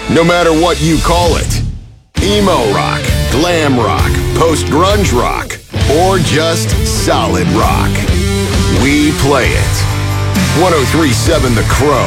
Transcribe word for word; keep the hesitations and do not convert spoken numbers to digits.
No matter what you call it. Emo rock, glam rock, post-grunge rock, or just solid rock. We play it. one oh three point seven The Crow.